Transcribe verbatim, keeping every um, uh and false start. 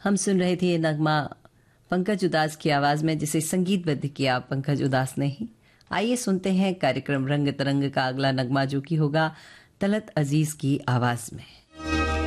हम सुन रहे थे ये नगमा पंकज उदास की आवाज़ में, जिसे संगीतबद्ध किया पंकज उदास ने ही। आइए सुनते हैं कार्यक्रम रंग तरंग का अगला नगमा, जो कि होगा तलत अजीज़ की आवाज़ में।